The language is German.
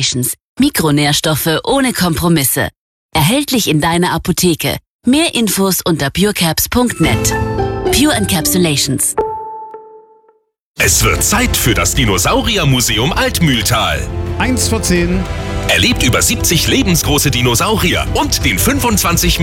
Encapsulations. Mikronährstoffe ohne Kompromisse. Erhältlich in deiner Apotheke. Mehr Infos unter purecaps.net. Pure Encapsulations. Es wird Zeit für das Dinosauriermuseum Altmühltal. 1 vor 10. Erlebt über 70 lebensgroße Dinosaurier und den 25